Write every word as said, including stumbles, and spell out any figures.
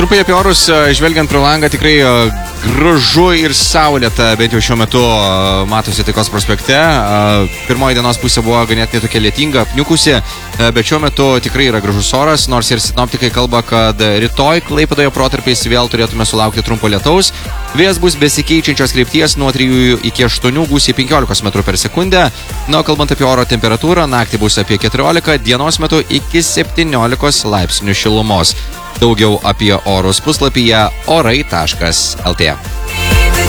Trumpai apie orus, žvelgiant pro langą, tikrai gražu ir saulėta, bent jau šiuo metu matosi Taikos prospekte. Pirmoji dienos pusė buvo ganėtinai tokia lietinga, apniukusi, bet šiuo metu tikrai yra gražus oras, nors ir sinoptikai kalba, kad rytoj Klaipėdoje protarpiais vėl turėtume sulaukti trumpo lietaus. Vėjas bus besikeičiančios krypties nuo trijų iki aštuonių, gūsiai penkiolikos metrų per sekundę. Na, kalbant apie oro temperatūrą, naktį bus apie keturiolika, dienos metu iki septyniolikos laipsnių šilumos. Daugiau apie orus puslapyje orai taškas lt.